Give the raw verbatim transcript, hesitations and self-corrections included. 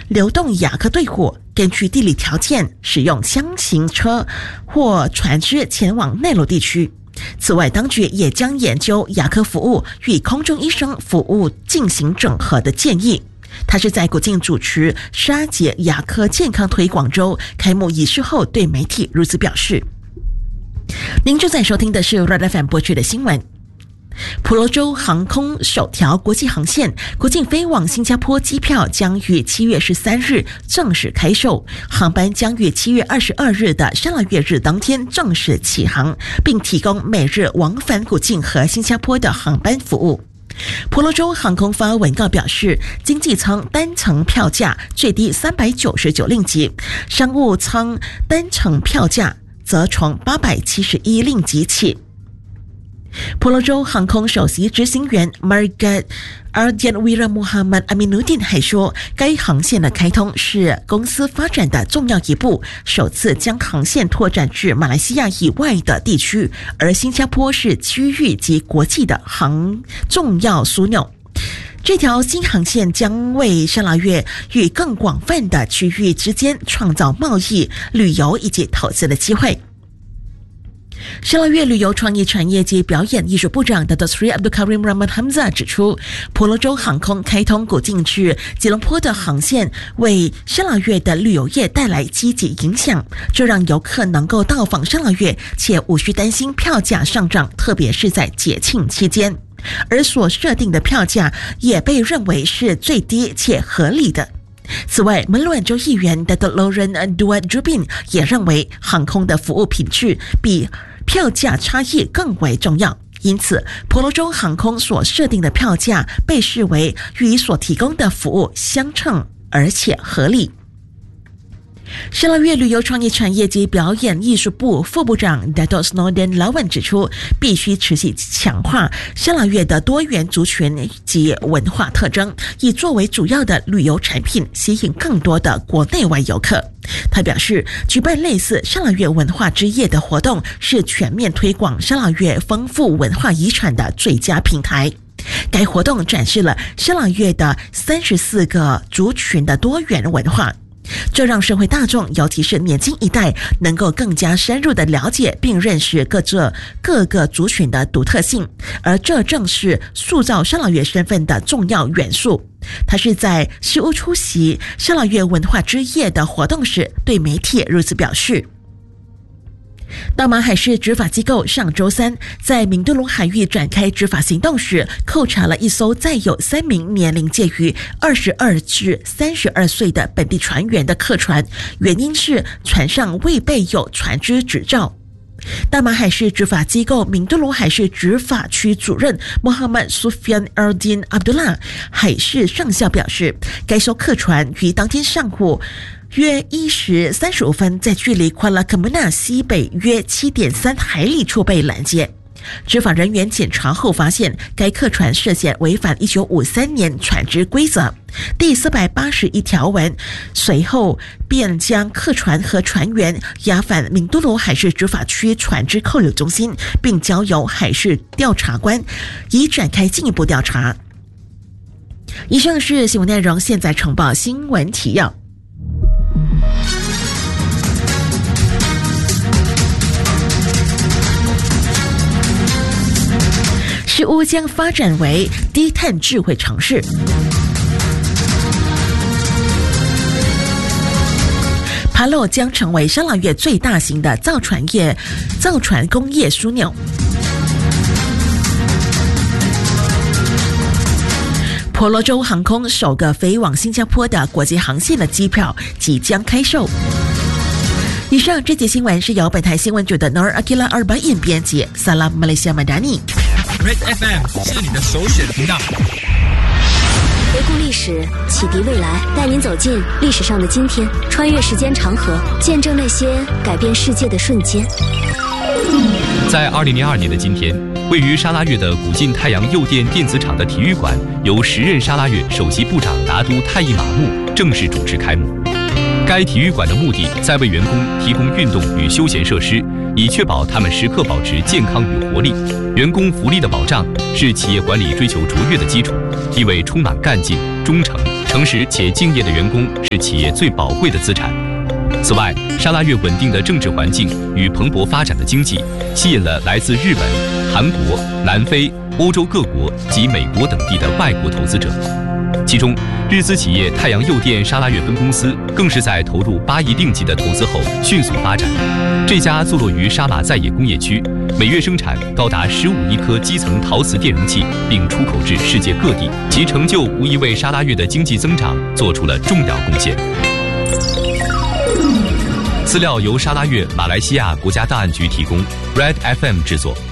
流动亚科队伍，根据地理条件使用箱型车或船只前往内陆地区。此外，当局也将研究亚科服务与空中医生服务进行整合的建议。他是在国境主持沙杰牙科健康推广周开幕仪式后对媒体如此表示。您正在收听的是 Red F M 播出的新闻。婆罗洲航空首条国际航线国境飞往新加坡机票将于七月十三日正式开售，航班将于七月二十二日的沙拉越日当天正式起航，并提供每日往返国境和新加坡的航班服务。婆罗洲航空发文告表示，经济舱单程票价最低三百九十九令吉，商务舱单程票价则从八百七十一令吉起。婆罗洲航空首席执行员 Margaret Ardianwira Muhammad Aminuddin 还说，该航线的开通是公司发展的重要一步，首次将航线拓展至马来西亚以外的地区，而新加坡是区域及国际的航重要枢纽。这条新航线将为沙拉越与更广泛的区域之间创造贸易、旅游以及投资的机会。沙拉越旅游创意产业及表演艺术部长 Datuk Seri Abdul Karim Rahman Hamzah 指出，婆罗洲航空开通国境至吉隆坡的航线为沙拉越的旅游业带来积极影响，这让游客能够到访沙拉越且无需担心票价上涨，特别是在节庆期间，而所设定的票价也被认为是最低且合理的。此外，门罗兰州议员 Datuk Lauren Duat Jubin 也认为航空的服务品质比票价差异更为重要，因此婆罗洲航空所设定的票价被视为与所提供的服务相称而且合理。沙拉越旅游创意产业及表演艺术部副部长 Datuk Snowden Lawan 指出，必须持续强化沙拉越的多元族群及文化特征，以作为主要的旅游产品，吸引更多的国内外游客。他表示，举办类似沙拉越文化之夜的活动是全面推广沙拉越丰富文化遗产的最佳平台。该活动展示了沙拉越的三十四个族群的多元文化，这让社会大众，尤其是年轻一代，能够更加深入地了解并认识各这各个族群的独特性，而这正是塑造沙拉越身份的重要元素。他是在事务出席沙拉越文化之夜的活动时对媒体如此表示。大马海事执法机构上周三在明都龙海域展开执法行动时，扣查了一艘载有三名年龄介于二十二至三十二岁的本地船员的客船，原因是船上未备有船只执照。大马海事执法机构明都龙海事执法区主任 Muhammad Sufyan Ardin Abdullah 海事上校表示，该艘客船于当天上午约一时三十五分在距离夸拉科姆纳西北约 七点三海里处被拦截。执法人员检查后发现，该客船涉嫌违反一九五三年船只规则第四百八十一条文，随后便将客船和船员押返明都罗海事执法区船只扣留中心，并交由海事调查官以展开进一步调查。以上是新闻内容，现在呈报新闻提要。石屋将发展为低碳智慧城市。帕洛将成为沙拉越最大型的造船业造船工业枢纽。婆罗洲航空首个飞往新加坡的国际航线的机票即将开售。以上这节新闻是由本台新闻组的 Nor Akila Arba'in 编辑 Salam Malaysia Madani。Red F M 是你的首选频道。 回顾历史，启迪未来，带您走进历史上的今天，穿越时间长河，见证那些改变世界的瞬间。 在二零零二年的今天，位于沙拉越的古晋太阳诱电电子厂的体育馆，由时任沙拉越首席部长拿督泰伊马木正式主持开幕。该体育馆的目的在为员工提供运动与休闲设施，以确保他们时刻保持健康与活力。员工福利的保障是企业管理追求卓越的基础，地位充满干劲、忠诚、 诚实且敬业的员工是企业最宝贵的资产。此外，沙拉越稳定的政治环境与蓬勃发展的经济，吸引了来自日本、韩国、南非、欧洲各国及美国等地的外国投资者。其中，日资企业太阳诱电沙拉越分公司更是在投入八亿令吉的投资后迅速发展。这家坐落于沙马在野工业区，每月生产高达十五亿颗基层陶瓷电容器，并出口至世界各地。其成就无疑为沙拉越的经济增长做出了重要贡献。资料由沙拉越马来西亚国家档案局提供 ，Red F M 制作。